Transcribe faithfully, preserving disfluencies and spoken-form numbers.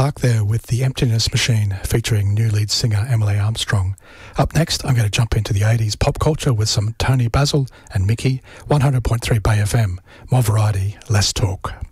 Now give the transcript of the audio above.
Clark there with The Emptiness Machine, featuring new lead singer Emily Armstrong. Up next, I'm going to jump into the eighties pop culture with some Tony Basil and Mickey, one hundred point three Bay F M. More variety, less talk.